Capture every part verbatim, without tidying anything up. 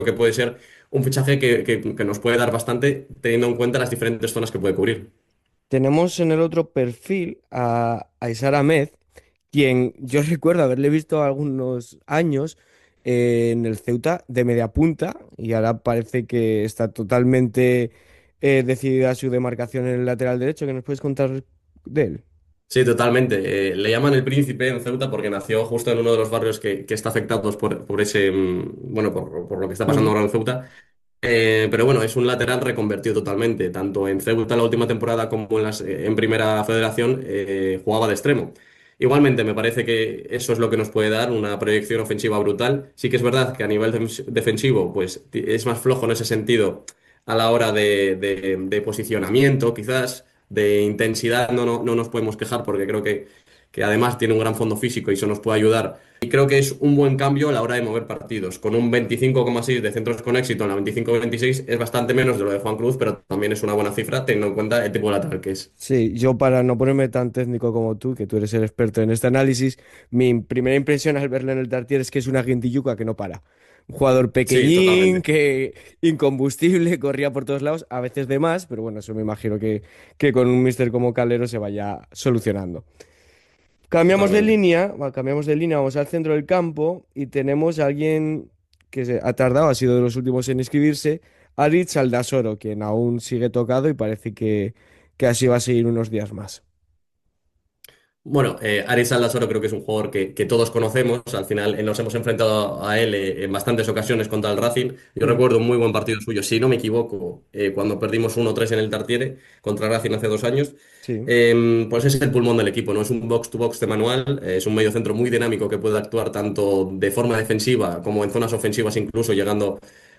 que puede ser un fichaje que, que- que nos puede dar bastante teniendo en cuenta las diferentes zonas que puede cubrir. Tenemos en el otro perfil a, a Isar Ahmed, quien yo recuerdo haberle visto algunos años eh, en el Ceuta de media punta y ahora parece que está totalmente eh, decidida su demarcación en el lateral derecho. ¿Qué nos puedes contar de él? Sí, totalmente. Eh, le llaman el príncipe en Ceuta porque nació justo en uno de los barrios que, que está afectados por, por ese, mm, bueno, por, por lo que está pasando Ujú. ahora en Ceuta. Eh, pero bueno, es un lateral reconvertido totalmente. Tanto en Ceuta la última temporada como en, las, eh, en Primera Federación eh, jugaba de extremo. Igualmente, me parece que eso es lo que nos puede dar una proyección ofensiva brutal. Sí que es verdad que a nivel defens- defensivo, pues ti- es más flojo en ese sentido a la hora de, de- de posicionamiento, quizás, de intensidad no, no, no nos podemos quejar porque creo que, que además tiene un gran fondo físico y eso nos puede ayudar. Y creo que es un buen cambio a la hora de mover partidos. Con un veinticinco coma seis de centros con éxito en la veinticinco veintiséis es bastante menos de lo de Juan Cruz, pero también es una buena cifra teniendo en cuenta el tipo de lateral que es. Sí, yo para no ponerme tan técnico como tú, que tú eres el experto en este análisis, mi primera impresión al verle en el Tartier es que es una guindilluca que no para. Un jugador Sí, pequeñín, totalmente. que incombustible, corría por todos lados, a veces de más, pero bueno, eso me imagino que, que con un mister como Calero se vaya solucionando. Cambiamos de Totalmente. línea, va, cambiamos de línea, vamos al centro del campo y tenemos a alguien que se ha tardado, ha sido de los últimos en inscribirse, Aritz Aldasoro, quien aún sigue tocado y parece que, que así va a seguir unos días más. Bueno, eh, Aris Aldasoro creo que es un jugador que, que todos conocemos. Al final eh, nos hemos enfrentado a él eh, en bastantes ocasiones contra el Racing. Yo Mm. recuerdo un muy buen partido suyo, si no me equivoco, eh, cuando perdimos uno tres en el Tartiere contra el Racing hace dos años. Sí. Eh, pues es el pulmón del equipo, ¿no? Es un box-to-box de manual, eh, es un mediocentro muy dinámico que puede actuar tanto de forma defensiva como en zonas ofensivas, incluso llegando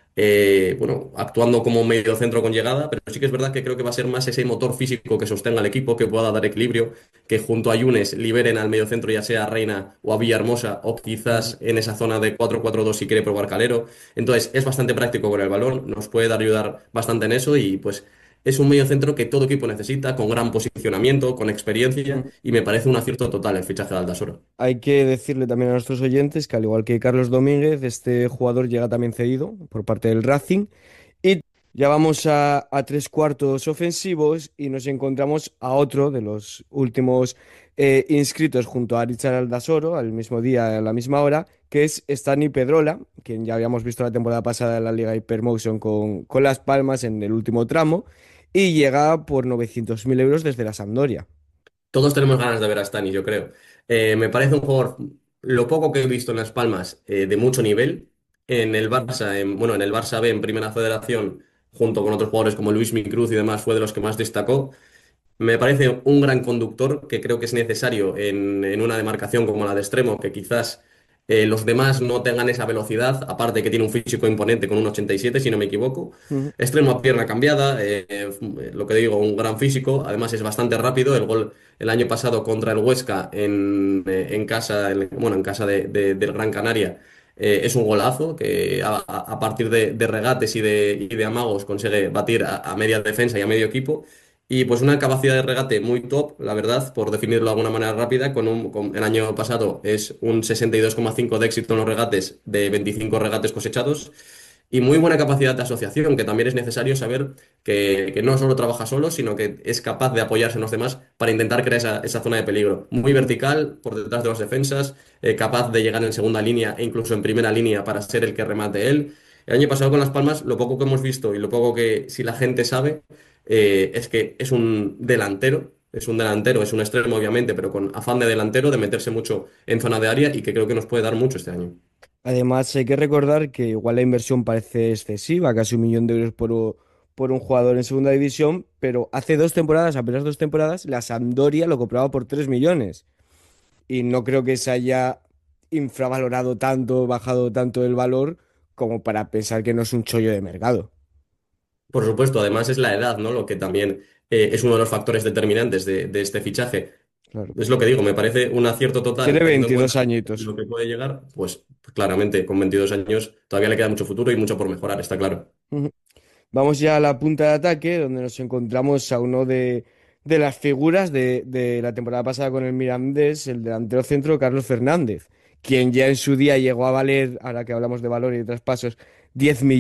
eh, bueno, actuando como medio centro con llegada, pero sí que es verdad que creo que va a ser más ese motor físico que sostenga al equipo, que pueda dar equilibrio, que junto a Yunes liberen al medio centro, ya sea a Reina o a Villahermosa, o Ujú. quizás en esa zona de cuatro cuatro dos si quiere probar Calero. Entonces es bastante práctico con el balón, nos puede dar ayudar bastante en eso y pues es un medio centro que todo equipo necesita, con gran posicionamiento, con experiencia, Ujú. y me parece un acierto total el fichaje de Aldasoro. Hay que decirle también a nuestros oyentes que al igual que Carlos Domínguez, este jugador llega también cedido por parte del Racing. Y ya vamos a, a tres cuartos ofensivos y nos encontramos a otro de los últimos eh, inscritos junto a Richard Aldasoro al mismo día, a la misma hora, que es Stani Pedrola, quien ya habíamos visto la temporada pasada en la Liga Hypermotion con, con Las Palmas en el último tramo y llega por novecientos mil euros desde la Sampdoria. Todos tenemos ganas de ver a Stanis, yo creo. Eh, me parece un jugador, lo poco que he visto en Las Palmas, eh, de mucho nivel. En el Mm. Barça, en- bueno, en el Barça B, en Primera Federación, junto con otros jugadores como Luis Micruz y demás, fue de los que más destacó. Me parece un gran conductor que creo que es necesario en, en una demarcación como la de extremo, que quizás eh, los demás no tengan esa velocidad, aparte que tiene un físico imponente con un ochenta y siete, si no me equivoco. Ujú. Extremo a pierna cambiada, eh, eh, lo que digo, un gran físico, además es bastante rápido. El gol el año pasado contra el Huesca en, eh, en casa, en- bueno, en casa de- de- del Gran Canaria. Eh, es un golazo que a, a- a partir de, de regates y de, y de amagos consigue batir a a media defensa y a medio equipo. Y pues una capacidad de regate muy top, la verdad, por definirlo de alguna manera rápida, con un, con- el año pasado es un sesenta y dos coma cinco de éxito en los regates de veinticinco regates cosechados y muy buena capacidad de asociación, que también es necesario saber que, que no solo trabaja solo, sino que es capaz de apoyarse en los demás para intentar crear esa, esa zona de peligro. Muy vertical, por detrás de las defensas, eh, capaz de llegar en segunda línea e incluso en primera línea para ser el que remate él. El año pasado con Las Palmas, lo poco que hemos visto y lo poco que si la gente sabe eh, es que es un delantero, es un delantero, es un extremo obviamente, pero con afán de delantero, de meterse mucho en zona de área y que creo que nos puede dar mucho este año. Además, hay que recordar que igual la inversión parece excesiva, casi un millón de euros por, u- por un jugador en segunda división, pero hace dos temporadas, apenas dos temporadas, la Sampdoria lo compraba por tres millones. Y no creo que se haya infravalorado tanto, bajado tanto el valor como para pensar que no es un chollo de mercado. Por supuesto, además es la edad, ¿no? Lo que también eh, es uno de los factores determinantes de, de este fichaje. Claro. Es lo que digo, me parece un acierto total, Tiene teniendo en cuenta veintidós añitos. lo que puede llegar, pues claramente con veintidós años todavía le queda mucho futuro y mucho por mejorar, está claro. Ujú. Vamos ya a la punta de ataque, donde nos encontramos a uno de, de las figuras de, de la temporada pasada con el Mirandés, el delantero centro Carlos Fernández, quien ya en su día llegó a valer, ahora que hablamos de valor y de traspasos, diez millones.